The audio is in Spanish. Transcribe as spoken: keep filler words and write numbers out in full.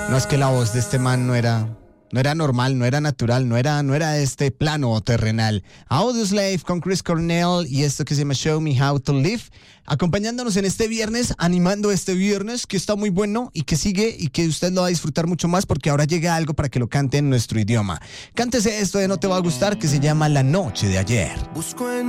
No, es que la voz de este man no era, no era normal, no era natural, no era, no era de este plano terrenal. Audioslave con Chris Cornell y esto que se llama Show Me How to Live, acompañándonos en este viernes, animando este viernes que está muy bueno y que sigue y que usted lo va a disfrutar mucho más porque ahora llega algo para que lo cante en nuestro idioma. Cántese esto de No Te Va a Gustar que se llama La Noche de Ayer. Busco en